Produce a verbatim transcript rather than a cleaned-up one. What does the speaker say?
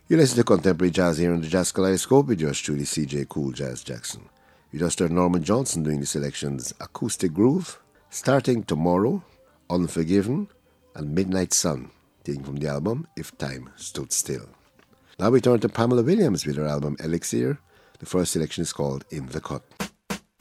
You listen to Contemporary Jazz here on the Jazz Kaleidoscope with yours truly, C J Cool Jazz Jackson. You just heard Norman Johnson doing the selections Acoustic Groove, Starting Tomorrow, Unforgiven, and Midnight Sun, taken from the album If Time Stood Still. Now we turn to Pamela Williams with her album Elixir. The first selection is called In the Cut.